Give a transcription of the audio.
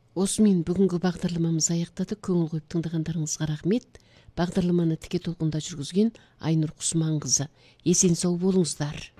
Осымен бүгінгі бағдарламамыз аяқтады. Көңіл қойып тыңдағандарыңызға рахмет. Бағдарламаны тіке толқында жүргізген Айнұр Құсманқызы. Есен сау болыңыздар.